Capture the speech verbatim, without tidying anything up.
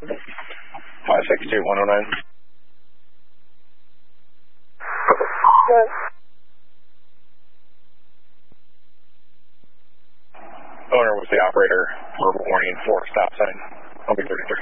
five six two one oh nine. Yes. Owner was the operator. Verbal warning for stop sign. I'll be thirty-three.